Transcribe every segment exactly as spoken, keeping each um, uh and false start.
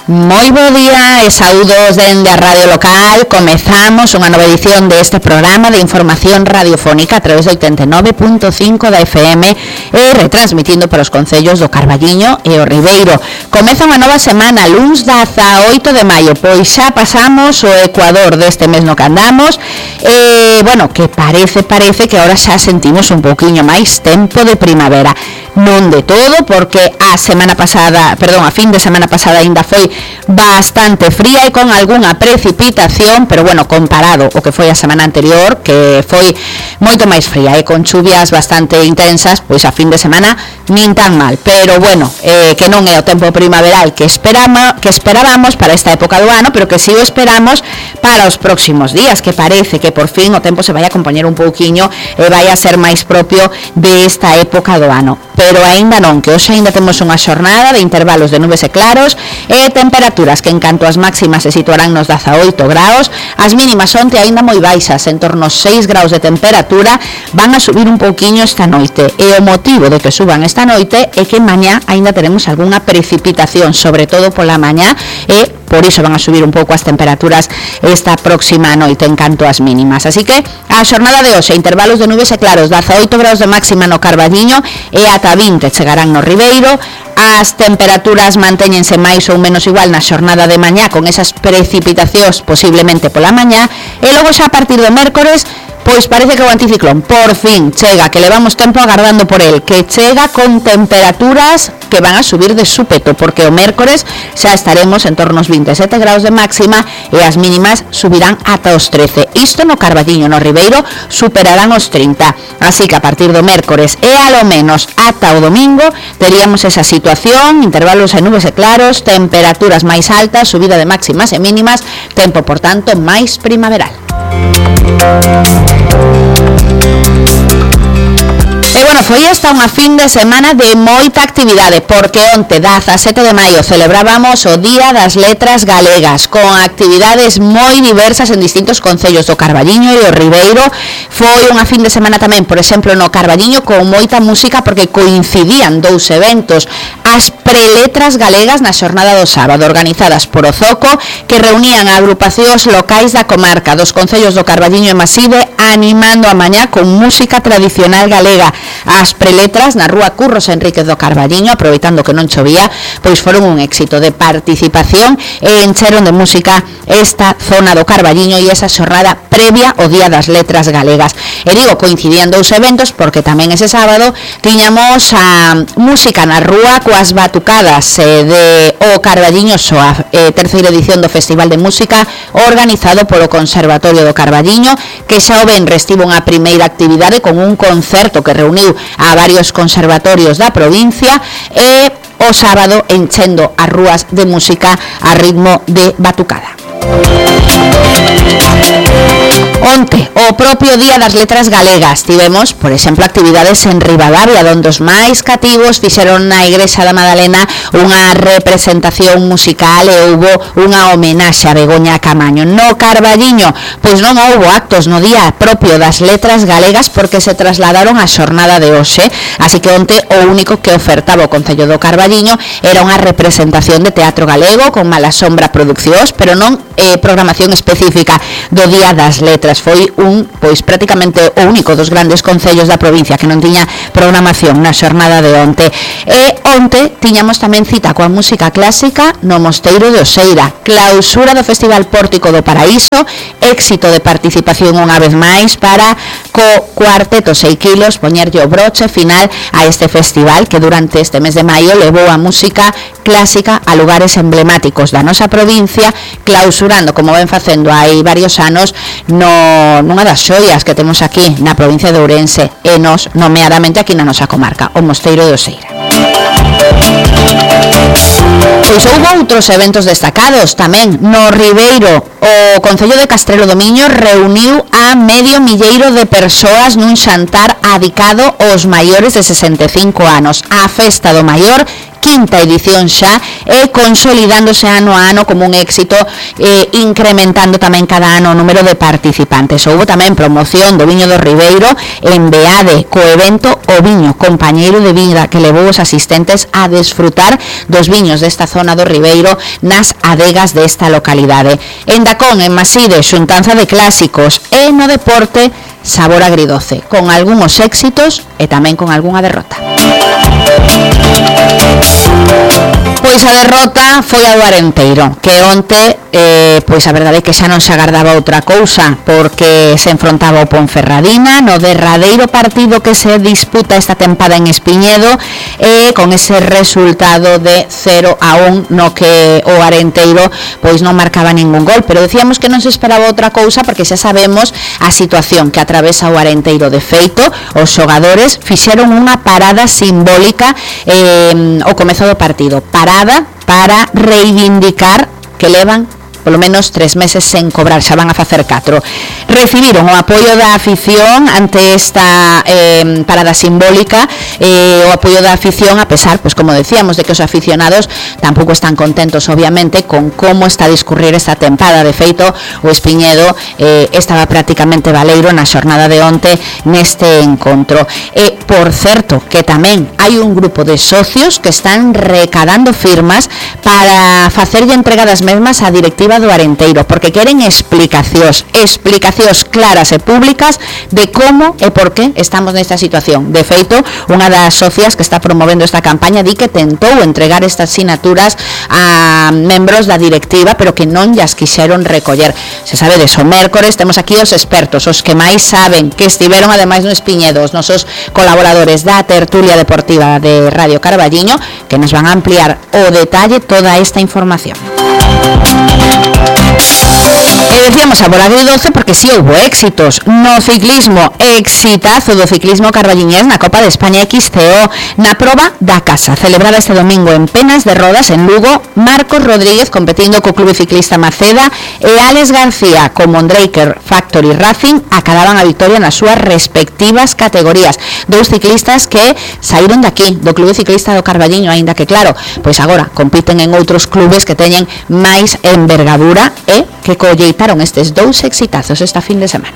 Moi bo día e saúdos dende a Radio Local. Comezamos unha nova edición deste programa de información radiofónica a través do oitenta e nove punto cinco da F M e retransmitindo para os concellos do Carballiño e o Ribeiro. Comeza unha nova semana, luns dezaoito de maio, pois xa pasamos o ecuador deste mes no que andamos e, bueno, que parece, parece que ahora xa sentimos un pouquiño máis tempo de primavera. Non de todo, porque a semana pasada, perdón, a fin de semana pasada ainda foi bastante fría e con algunha precipitación, pero bueno, comparado o que foi a semana anterior, que foi moito máis fría e con chuvias bastante intensas, pois a fin de semana nin tan mal, pero bueno, eh, que non é o tempo primaveral que esperamos, que esperábamos para esta época do ano, pero que si o esperamos para os próximos días, que parece que por fin o tempo se vai a compoñer un pouquiño e vai a ser máis propio desta época do ano. Pero aínda non, que hoxe aínda temos unha xornada de intervalos de nubes e claros e temperaturas que en canto as máximas se situarán nos dezaoito graus, as mínimas onte aínda moi baixas, en torno aos seis graus de temperatura, van a subir un pouquiño esta noite e o motivo de que suban esta noite é que mañá aínda teremos algunha precipitación, sobre todo pola mañá, e por iso van a subir un pouco as temperaturas esta próxima noite en canto ás mínimas. Así que a xornada de hoxe, intervalos de nubes e claros, dezaoito graus de máxima no Carballiño e ata vinte chegarán no Ribeiro. As temperaturas mantéñense máis ou menos igual na xornada de mañá, con esas precipitacións posiblemente pola mañá, e logo xa a partir do mércores, pois parece que o anticiclón por fin chega, que levamos tempo agardando por el, que chega con temperaturas que van a subir de súpeto, porque o mércores xa estaremos en torno aos vinte e sete graus de máxima e as mínimas subirán ata os trece. Isto no Carballiño, no Ribeiro superarán os trinta, así que a partir do mércores e a lo menos ata o domingo teríamos esa situación, intervalos de nubes e claros, temperaturas máis altas, subida de máximas e mínimas, tempo por tanto máis primaveral. E bueno, foi esta unha fin de semana de moita actividade, porque onte, dezasete de maio, celebrábamos o Día das Letras Galegas, con actividades moi diversas en distintos concellos do Carballiño e o Ribeiro. Foi unha fin de semana tamén, por exemplo, no Carballiño, con moita música, porque coincidían dous eventos, as preletras galegas na xornada do sábado, organizadas por o Zoco, que reunían a agrupacións locais da comarca dos concellos do Carballiño e Maside, animando a mañá con música tradicional galega. As preletras na rúa Curros Enríquez do Carballiño, aproveitando que non chovía, pois foron un éxito de participación e encheron de música esta zona do Carballiño e esa xornada previa ao Día das Letras Galegas. E digo, coincidían dous eventos porque tamén ese sábado tiñamos a música na rúa coas batucadas eh, de o Carballiño Soa, eh, terceira edición do Festival de Música organizado polo Conservatorio do Carballiño, que xa o venres tivo unha primeira actividade con un concerto que reuniu a varios conservatorios da provincia e o sábado enchendo as rúas de música a ritmo de batucada. Onte, o propio Día das Letras Galegas, tivemos, por exemplo, actividades en Ribadavia, onde os máis cativos fixeron na Igrexa da Madalena unha representación musical e houbo unha homenaxe a Begoña Camaño. No Carballiño, pois non houbo actos no Día propio das Letras Galegas porque se trasladaron á xornada de hoxe, así que onte o único que ofertaba o Concello do Carballiño era unha representación de teatro galego con Mala Sombra Produccións, pero non eh, programación específica do Día das Letras. Foi un, pois prácticamente o único dos grandes concellos da provincia que non tiña programación na xornada de onte. E onte tiñamos tamén cita coa música clásica no Mosteiro de Oseira, clausura do Festival Pórtico do Paraíso, éxito de participación unha vez máis para co Cuarteto seis kilos poñerlle o broche final a este festival que durante este mes de maio levou a música clásica a lugares emblemáticos da nosa provincia, clausurando, como ven facendo hai varios anos, no, nunha das xoias que temos aquí na provincia de Ourense e nos, nomeadamente aquí na nosa comarca, o Mosteiro de Oseira. Pois houve outros eventos destacados tamén no Ribeiro. O Concello de Castrelo do Miño reuniu a medio milleiro de persoas nun xantar adicado aos maiores de sesenta e cinco anos, a Festa do Maior, quinta edición xa e consolidándose ano a ano como un éxito, eh, incrementando tamén cada ano o número de participantes. Houbo tamén promoción do viño do Ribeiro en Beade, co evento O Viño Compañeiro de Vida, que levou os asistentes a desfrutar dos viños desta zona do Ribeiro nas adegas desta localidade. En Dacón, en Maside, xuntanza de clásicos, e no deporte, sabor agridoce, con algúns éxitos e tamén con algunha derrota. Pois a derrota foi ao Arenteiro, que onte, eh, pois a verdade é que xa non se agardaba outra cousa, porque se enfrontaba o Ponferradina no derradeiro partido que se disputa esta tempada en Espiñedo, e con ese resultado de cero a un, no que o Arenteiro pois non marcaba ningún gol, pero decíamos que non se esperaba outra cousa, porque xa sabemos a situación que atravesa o Arenteiro. De feito, os xogadores fixeron unha parada simbólica eh, ao comezo do partido, parada para reivindicar que levan polo menos tres meses sen cobrar, xa van a facer catro. Recibiron o apoio da afición ante esta eh, parada simbólica, eh, o apoio da afición, a pesar, pues como decíamos, de que os aficionados tampouco están contentos, obviamente, con como está a discurrir esta tempada. De feito, o Espiñedo eh, estaba prácticamente baleiro na xornada de onte neste encontro. E, por certo, que tamén hai un grupo de socios que están recadando firmas para facerlle entrega das mesmas á directiva do Arenteiro, porque queren explicacións, explicacións claras e públicas de como e por que estamos nesta situación. De feito, unha das socias que está promovendo esta campaña di que tentou entregar estas sinaturas a membros da directiva, pero que non llas quixeron recoller. Se sabe deso, mércores temos aquí os expertos, os que máis saben, que estiveron ademais no Espiñedo, os nosos colaboradores da tertulia deportiva de Radio Carballiño, que nos van a ampliar o detalle toda esta información. E decíamos sabor agridoce porque si sí, houve éxitos no ciclismo, exitazo do ciclismo carballiñés na Copa de España X C O, na proba da casa, celebrada este domingo en Penas de Rodas, en Lugo. Marcos Rodríguez competindo co Clube Ciclista Maceda e Alex García co Mondraker Factory Racing acadaban a victoria nas súas respectivas categorías. Dous ciclistas que saíron daqui, do Clube Ciclista do Carballiño, aínda que claro, pois agora compiten en outros clubes que teñen máis envergadura e que colleitaron estes dous exitazos esta fin de semana.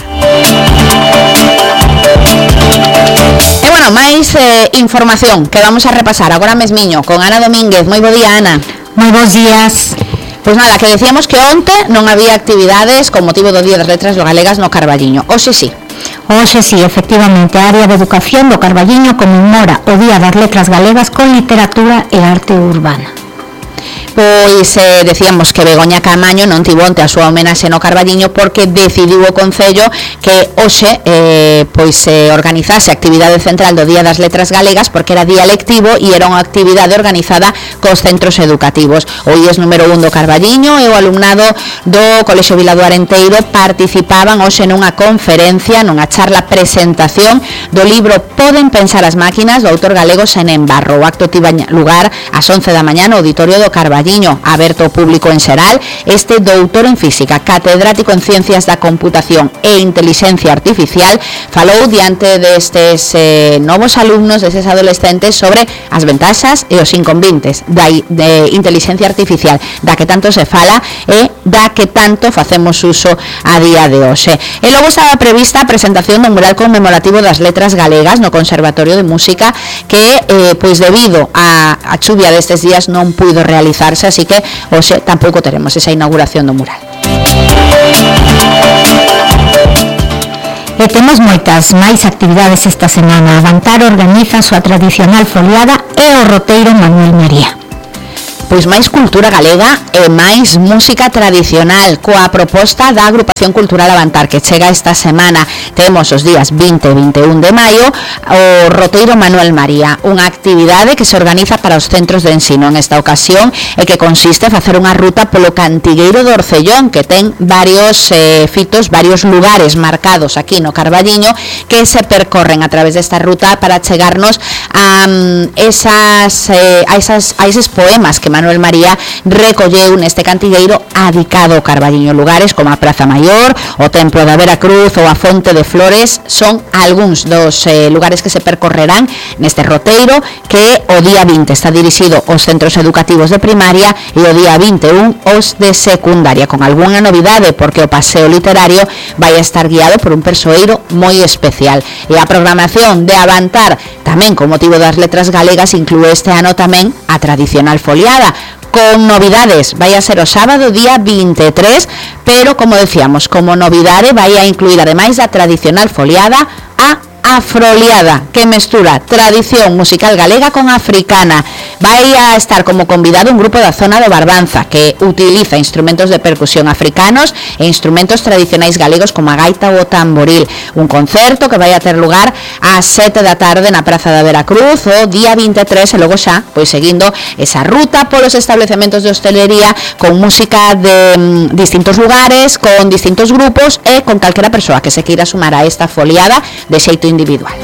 E bueno, máis eh, información que vamos a repasar agora mesmiño con Ana Domínguez. Moi bo día, Ana. Moi bons días. Pois nada, que decíamos que onte non había actividades con motivo do Día das Letras Galegas no Carballiño. Hoxe sí. Hoxe sí, efectivamente, a área de educación do Carballiño conmemora o Día das Letras Galegas con literatura e arte urbana. Pois eh, decíamos que Begoña Camaño non tivo onte a súa homenaxe no Carballiño porque decidiu o Concello que hoxe eh, pois se eh, organizase a actividade central do Día das Letras Galegas, porque era día lectivo e era unha actividade organizada cos centros educativos. O I E S número un do Carballiño e o alumnado do Colexio Vila do Arenteiro participaban hoxe nunha conferencia, nunha charla presentación do libro Poden pensar as máquinas, do autor galego Senén Barro. O acto tivo lugar ás once da mañá no auditorio do Carballiño, aberto ao público en xeral. Este doutor en física, catedrático en ciencias da computación e inteligencia artificial, falou diante destes eh, novos alumnos, destes adolescentes, sobre as ventaxas e os inconvenientes da de inteligencia artificial, da que tanto se fala e da que tanto facemos uso a día de hoxe. E logo estaba prevista a presentación do mural conmemorativo das letras galegas no Conservatorio de Música, que eh, pois debido a, a chuvia destes días non puido realizar, así que hoxe tampouco teremos esa inauguración do mural. E temos moitas máis actividades esta semana. A Bantar organiza a súa tradicional foliada e o roteiro Manuel María. Pois máis cultura galega e máis música tradicional coa proposta da Agrupación Cultural Avantar, que chega esta semana. Temos os días vinte e vinte e un de maio o roteiro Manuel María, unha actividade que se organiza para os centros de ensino en esta ocasión e que consiste en facer unha ruta polo Cantigueiro do Orcellón, que ten varios eh, fitos, varios lugares marcados aquí no Carballiño que se percorren a través desta ruta para chegarnos a, um, esas, eh, a, esas, a eses poemas que Manuel Manuel María recolleu neste cantigueiro adicado ao Carballiño. Lugares como a Praza Maior, o Templo da Veracruz ou a Fonte de Flores son algúns dos eh, lugares que se percorrerán neste roteiro que o día vinte está dirixido aos centros educativos de primaria e o día vinte e un os de secundaria, con algunha novidade porque o paseo literario vai a estar guiado por un persoeiro moi especial. E a programación de Avantar, tamén con motivo das letras galegas, inclúe este ano tamén a tradicional foliada, con novidades. Vai a ser o sábado día vinte e tres, pero como decíamos, como novidade vai a incluir, ademais da tradicional foliada, a afroliada, que mestura tradición musical galega con africana. Vai a estar como convidado un grupo da zona do Barbanza que utiliza instrumentos de percusión africanos e instrumentos tradicionais galegos como a gaita ou o tamboril. Un concerto que vai a ter lugar ás sete da tarde na Praza da Veracruz o día vinte e tres, e logo xa, pois seguindo esa ruta polos establecementos de hostelería con música de mm, distintos lugares, con distintos grupos e con calquera persoa que se queira sumar a esta foliada de xeito individual.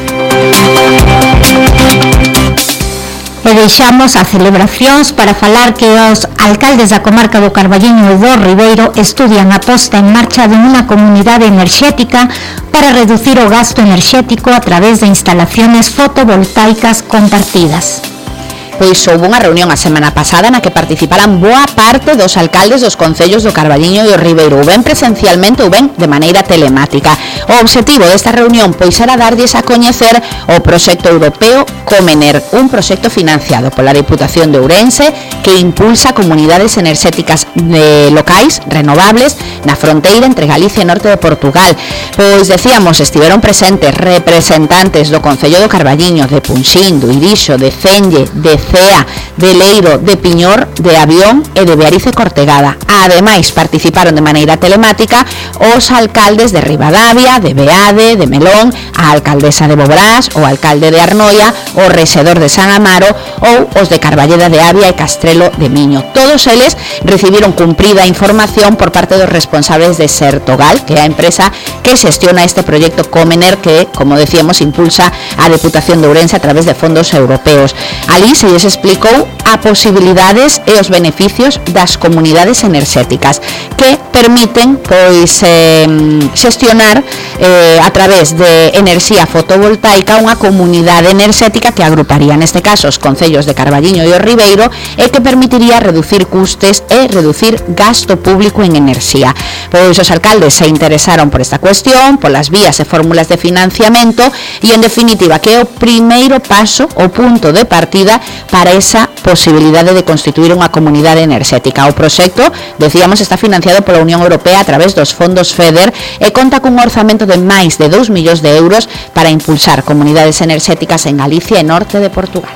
E deixamos as celebracións para falar que os alcaldes da comarca do Carballiño e do Ribeiro estudian a posta en marcha de unha comunidade enerxética para reducir o gasto enerxético a través de instalaciones fotovoltaicas compartidas. Pois houve unha reunión a semana pasada na que participaran boa parte dos alcaldes dos concellos do Carballiño e o Ribeiro, ou ben presencialmente ou ben de maneira telemática. O obxectivo desta reunión pois era darlles a coñecer o proxecto europeo Comener, un proxecto financiado pola Diputación de Ourense que impulsa comunidades enerxéticas de locais renovables na fronteira entre Galicia e norte de Portugal. Pois decíamos, estiveron presentes representantes do Concello do Carballiño, de Punxín, do Irixo, de Celle, de Cea, de Leiro, de Piñor, de Avión e de Bearice Cortegada. Ademais, participaron de maneira telemática os alcaldes de Ribadavia, de Beade, de Melón, a alcaldesa de Bobrás, o alcalde de Arnoia, o rexedor de San Amaro ou os de Carballeda de Avia e Castrelo de Miño. Todos eles recibiron cumprida información por parte dos responsables de Sertogal, que é a empresa que xestiona este proxecto Comener que, como decíamos, impulsa a Diputación de Ourense a través de fondos europeos. Ali se lles explicou a posibilidades e os beneficios das comunidades enerxéticas que permiten pois eh, xestionar eh, a través de enerxía fotovoltaica unha comunidade enerxética que agruparía neste caso os concellos de Carballiño e o Ribeiro e que permitiría reducir custes e reducir gasto público en enerxía. Pois os alcaldes se interesaron por esta cuestión, polas vías e fórmulas de financiamento e en definitiva que é o primeiro paso, o punto de partida para esa posibilidade de constituir unha comunidade enerxética. O proxecto, decíamos, está financiado pola Unión Europea a través dos fondos FEDER e conta cun orzamento de máis de dous millóns de euros para impulsar comunidades enerxéticas en Galicia e norte de Portugal.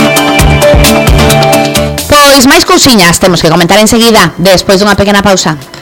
Pois máis cousiñas temos que comentar enseguida, despois dunha pequena pausa.